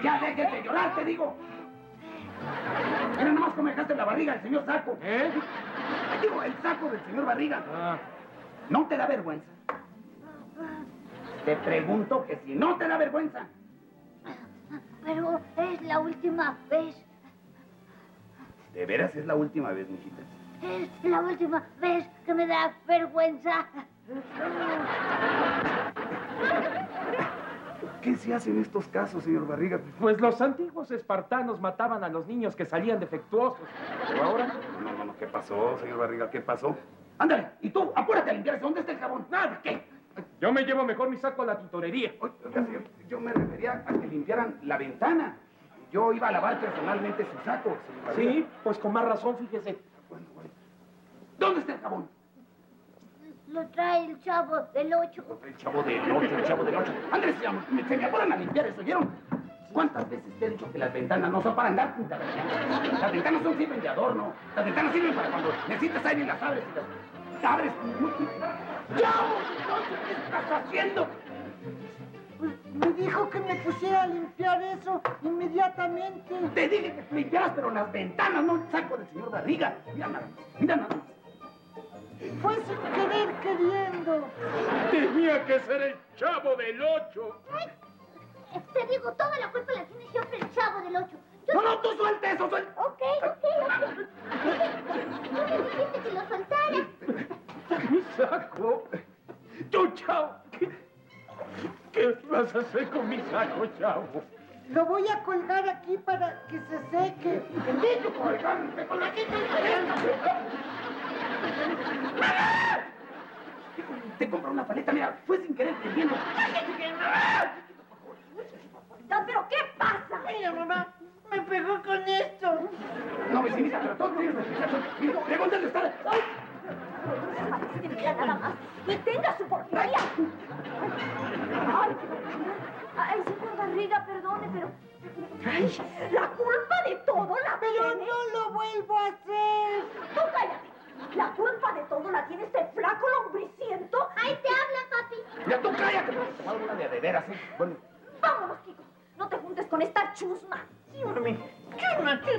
Ya dejes de llorar, te digo. Mira nomás cómo dejaste la barriga del señor Saco. ¿Eh? Digo, el saco del señor Barriga. Ah. ¿No te da vergüenza? Te pregunto que si no te da vergüenza. Pero es la última vez. ¿De veras es la última vez, mijita? Es la última vez que me da vergüenza. ¿Qué se hace en estos casos, señor Barriga? Pues los antiguos espartanos mataban a los niños que salían defectuosos. Pero ahora... No, ¿qué pasó, señor Barriga? ¿Qué pasó? Ándale, y tú, apúrate a limpiarse. ¿Dónde está el jabón? Nada, ¿qué? Yo me llevo mejor mi saco a la tintorería. Oiga, señor, yo me refería a que limpiaran la ventana. Yo iba a lavar personalmente su saco, señor Barriga. Sí, pues con más razón, fíjese. Bueno. ¿Dónde está el jabón? Lo trae el Chavo del 8. El Chavo del 8. Andrés, se me apuran a limpiar eso, ¿vieron? ¿Cuántas veces te he dicho que las ventanas no son para andar pintadas? Las ventanas sirven de adorno. Las ventanas sirven para cuando necesitas aire y las abres y las abres. ¡Chavo! ¿Qué estás haciendo? Pues me dijo que me pusiera a limpiar eso inmediatamente. Te dije que limpiaras, pero las ventanas, no el saco del señor Barriga. Mira nada más. Fue sin querer queriendo. Tenía que ser el Chavo del 8. Te digo, toda la culpa la tiene siempre el Chavo del 8. No, tú suelta eso, suelta. Ok. Tú me dijiste que lo soltara. Mi saco. Tú, Chavo. ¿Qué vas a hacer con mi saco, Chavo? Lo voy a colgar aquí para que se seque. ¡Bendito colgante! ¡Con aquí te compro una paleta, mira, fue sin querer queriendo. ¿Pero qué pasa? Mira, mamá, me pegó con esto. No, vecinita, pero todo tiene su explicación. Mira, pregúntale usted. ¡Ay! Mira nada más. Y tenga su porquería. Ay, señor Barriga, perdone, pero... Ay, la culpa de todo la Pero tiene... no lo vuelvo a hacer. ¡Tú cállate! La culpa de todo la tiene este flaco lombriciento. ¡Ay, te habla, papi! Mira, tú cállate, pero te una de veras, ¿eh? Bueno. Vámonos, Kiko. No te juntes con esta chusma. Sí, mami. Chusma,